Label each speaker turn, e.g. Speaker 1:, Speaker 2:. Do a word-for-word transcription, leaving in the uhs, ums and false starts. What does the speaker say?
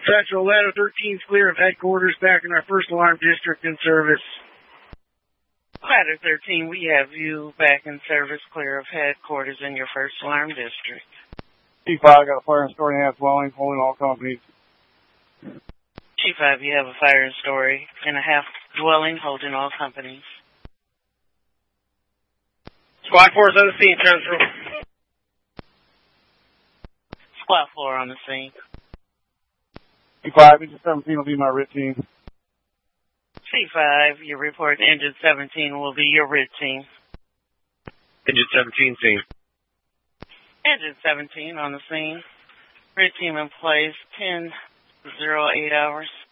Speaker 1: Central Ladder thirteen is clear of headquarters back in our first alarm district in service.
Speaker 2: Ladder thirteen, we have you back in service, clear of headquarters in your first alarm district.
Speaker 3: T five, got a fire and story and a half dwelling, holding all companies.
Speaker 2: T five, you have a fire and story and a half dwelling, holding all companies.
Speaker 4: Squad four is on the scene, Central.
Speaker 2: Squad four on the scene.
Speaker 3: T five, engine seventeen will be my R I T team.
Speaker 2: C five, your report engine seventeen will be your R I T team.
Speaker 4: Engine seventeen scene.
Speaker 2: Engine seventeen on the scene. R I T team in place, ten oh eight hours.